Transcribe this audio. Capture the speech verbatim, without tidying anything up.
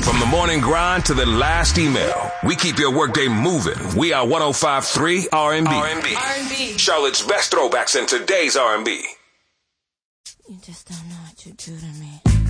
From the morning grind to the last email, we keep your workday moving. We are one oh five point three R and B. R and B. R and B. Charlotte's best throwbacks in today's R and B. You just don't know what you do to me.